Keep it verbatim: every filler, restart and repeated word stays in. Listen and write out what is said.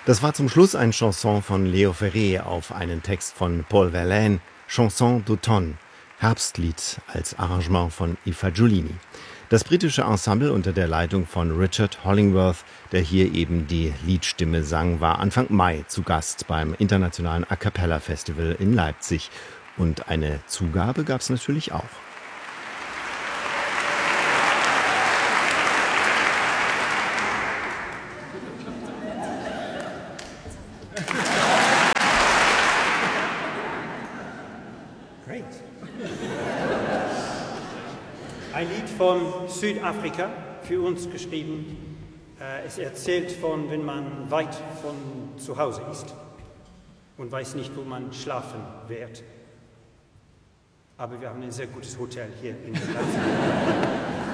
Das war zum Schluss ein Chanson von Leo Ferré auf einen Text von Paul Verlaine, Chanson d'automne, Herbstlied als Arrangement von Aoife Giulini. Das britische Ensemble unter der Leitung von Richard Hollingworth, der hier eben die Liedstimme sang, war Anfang Mai zu Gast beim Internationalen A Cappella Festival in Leipzig. Und eine Zugabe gab es natürlich auch. Great. Ein Lied von Südafrika, für uns geschrieben. Es erzählt von, wenn man weit von zu Hause ist und weiß nicht, wo man schlafen wird. Aber wir haben ein sehr gutes Hotel hier in Leipzig.